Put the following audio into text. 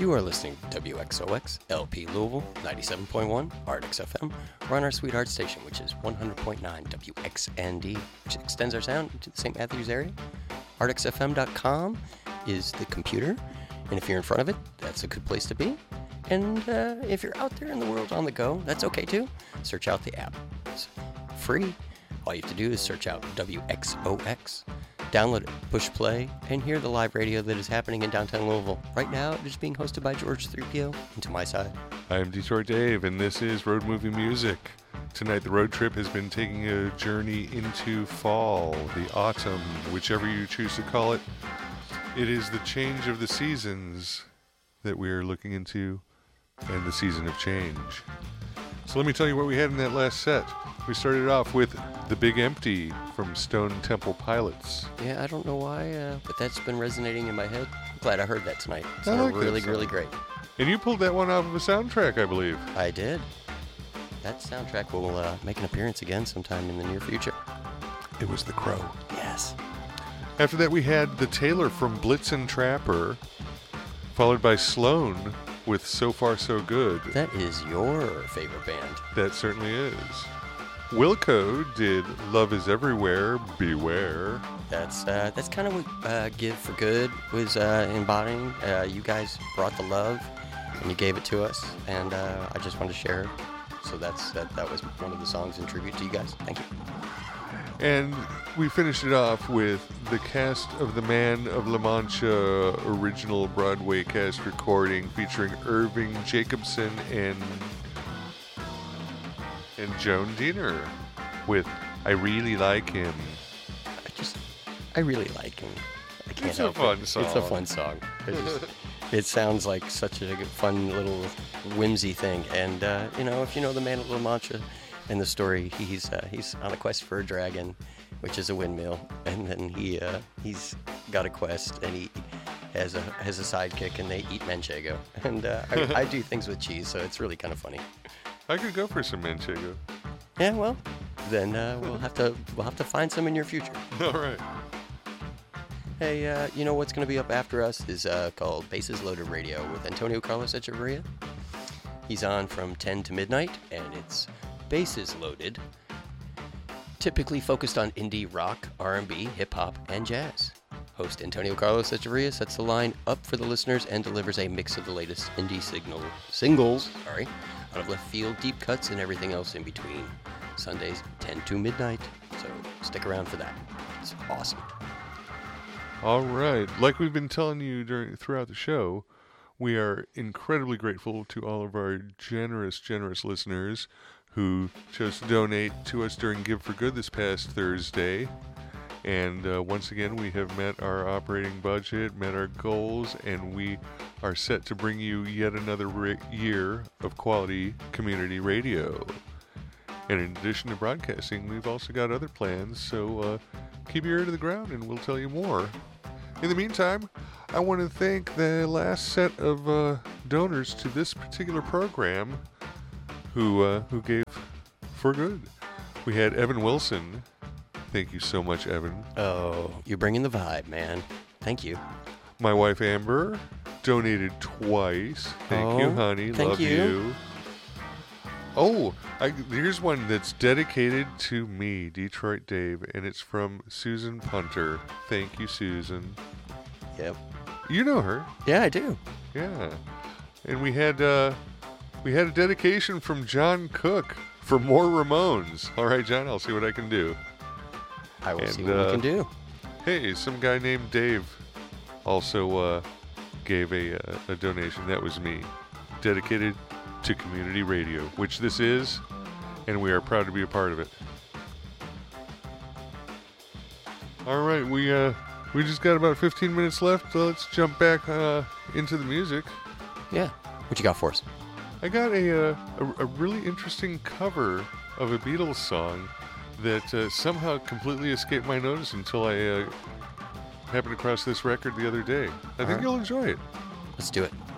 You are listening to WXOX LP Louisville 97.1 Artix FM. We're on our sweetheart station, which is 100.9 WXND, which extends our sound to the St. Matthews area. ArtixFM.com is the computer, and if you're in front of it, that's a good place to be. And if you're out there in the world on the go, that's okay too. Search out the app. It's free. All you have to do is search out WXOX. Download it, push play, and hear the live radio that is happening in downtown Louisville. Right now, it is being hosted by George 3PO, and to my side. I am Detroit Dave, and this is Road Movie Music. Tonight, the road trip has been taking a journey into fall, the autumn, whichever you choose to call it. It is the change of the seasons that we are looking into, and the season of change. So let me tell you what we had in that last set. We started off with The Big Empty from Stone Temple Pilots. Yeah, I don't know why, but that's been resonating in my head. I'm glad I heard that tonight. It's I like really, that song. really great. And you pulled that one off of a soundtrack, I believe. I did. That soundtrack will make an appearance again sometime in the near future. It was The Crow. Yes. After that, we had The Tailor from Blitzen Trapper, followed by Sloan with So Far So Good. That is your favorite band. That certainly is. Wilco did Love Is Everywhere, Beware. That's kind of what Give for Good was embodying. You guys brought the love, and you gave it to us, and I just wanted to share it. So that was one of the songs in tribute to you guys. Thank you. And we finished it off with the cast of The Man of La Mancha original Broadway cast recording featuring Irving Jacobson and Joan Diener with I Really Like Him. I really like him. I can't It's a help fun it. song. It's a fun song. It sounds like such a fun little whimsy thing. And if you know the Man of La Mancha and the story, he's on a quest for a dragon, which is a windmill, and then he's got a quest, and he has a sidekick, and they eat manchego. And I do things with cheese, so it's really kind of funny. I could go for some manchego. Yeah, well, then we'll have to find some in your future. All right. Hey, you know what's going to be up after us is called Bases Loaded Radio with Antonio Carlos Echeverria. He's on from 10 to midnight, and it's Bases Loaded, typically focused on indie rock, R&B, hip-hop, and jazz. Host Antonio Carlos Echeverria sets the line up for the listeners and delivers a mix of the latest indie singles, out of left field, deep cuts, and everything else in between. Sundays, 10 to midnight, so stick around for that. It's awesome. All right. Like we've been telling you throughout the show, we are incredibly grateful to all of our generous listeners who chose to donate to us during Give for Good this past Thursday. And once again, we have met our operating budget, met our goals, and we are set to bring you yet another year of quality community radio. And in addition to broadcasting, we've also got other plans, so keep your ear to the ground and we'll tell you more. In the meantime, I want to thank the last set of donors to this particular program who gave for good. We had Evan Wilson. Thank you so much, Evan. Oh, you're bringing the vibe, man. Thank you. My wife, Amber, donated twice. Thank you, honey. Thank Love you. Oh, here's one that's dedicated to me, Detroit Dave, and it's from Susan Punter. Thank you, Susan. Yep. You know her. Yeah, I do. Yeah. And we had a dedication from John Cook for more Ramones. All right, John, I'll see what I can do. I will see what we can do. Hey, some guy named Dave also gave a donation. That was me. Dedicated to community radio, which this is, and we are proud to be a part of it. All right, we just got about 15 minutes left, so let's jump back into the music. Yeah. What you got for us? I got a really interesting cover of a Beatles song that somehow completely escaped my notice until I happened across this record the other day. I think you'll enjoy it. Let's do it.